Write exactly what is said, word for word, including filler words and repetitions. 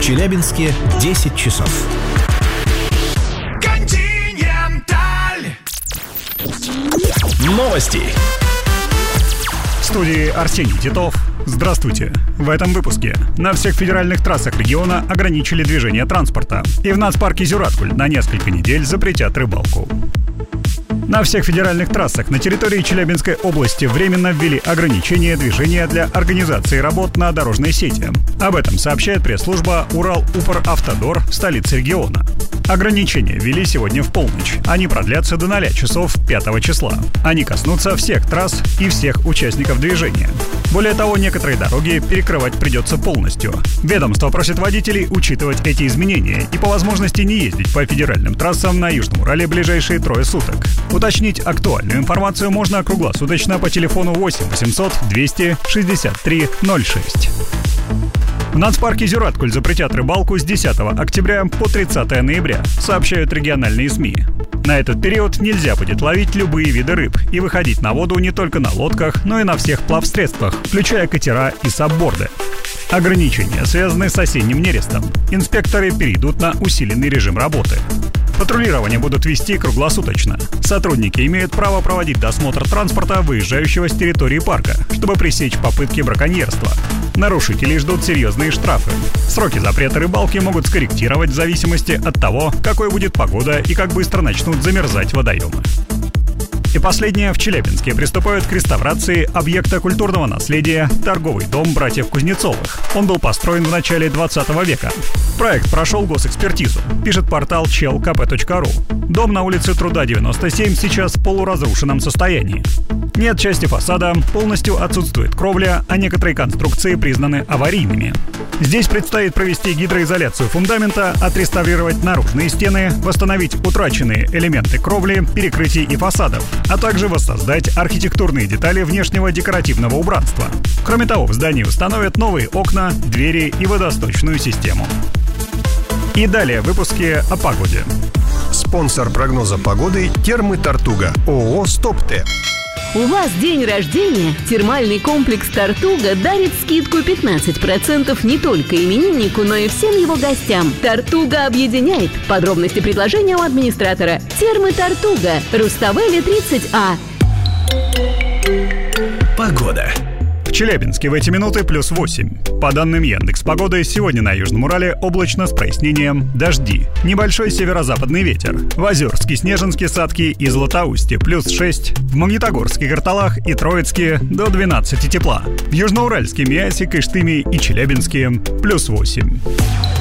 Челябинске десять часов. Континенталь. Новости. В студии Арсений Титов. Здравствуйте. В этом выпуске. На всех федеральных трассах региона ограничили движение транспорта. И в нацпарке Зюраткуль на несколько недель запретят рыбалку. На всех федеральных трассах на территории Челябинской области временно ввели ограничения движения для организации работ на дорожной сети. Об этом сообщает пресс-служба Урал-Упоравтодор в столице региона. Ограничения ввели сегодня в полночь. Они продлятся до ноля часов пятого числа. Они коснутся всех трасс и всех участников движения. Более того, некоторые дороги перекрывать придется полностью. Ведомство просит водителей учитывать эти изменения и по возможности не ездить по федеральным трассам на Южном Урале ближайшие трое суток. Уточнить актуальную информацию можно круглосуточно по телефону восемь восемьсот двести шестьдесят три ноль шесть. В нацпарке Зюраткуль запретят рыбалку с десятого октября по тридцатое ноября, сообщают региональные СМИ. На этот период нельзя будет ловить любые виды рыб и выходить на воду не только на лодках, но и на всех плавсредствах, включая катера и сабборды. Ограничения связаны с осенним нерестом. Инспекторы перейдут на усиленный режим работы. Патрулирование будут вести круглосуточно. Сотрудники имеют право проводить досмотр транспорта, выезжающего с территории парка, чтобы пресечь попытки браконьерства. Нарушителей ждут серьезные штрафы. Сроки запрета рыбалки могут скорректировать в зависимости от того, какой будет погода и как быстро начнут замерзать водоемы. И последнее. В Челябинске приступают к реставрации объекта культурного наследия «Торговый дом братьев Кузнецовых». Он был построен в начале двадцатого века. Проект прошел госэкспертизу, пишет портал чел ка пэ точка ру. Дом на улице Труда, девяносто семь, сейчас в полуразрушенном состоянии. Нет части фасада, полностью отсутствует кровля, а некоторые конструкции признаны аварийными. Здесь предстоит провести гидроизоляцию фундамента, отреставрировать наружные стены, восстановить утраченные элементы кровли, перекрытий и фасадов, а также воссоздать архитектурные детали внешнего декоративного убранства. Кроме того, в здании установят новые окна, двери и водосточную систему. И далее в выпуске о погоде. Спонсор прогноза погоды – Термы Тартуга, ООО «Стоп-Т». У вас день рождения? Термальный комплекс «Тартуга» дарит скидку пятнадцать процентов не только имениннику, но и всем его гостям. «Тартуга» объединяет. Подробности предложения у администратора. Термы «Тартуга», Руставели тридцать А. Погода. В Челябинске в эти минуты плюс восемь. По данным Яндекс.Погоды, сегодня на Южном Урале облачно с прояснением, дожди. Небольшой северо-западный ветер. В Озерске, Снежинске, Садке и Златоусте плюс шесть. В Магнитогорске, Карталах и Троицке до двенадцати тепла. В Южноуральске, Миасе, Кыштыме и Челябинске плюс восемь.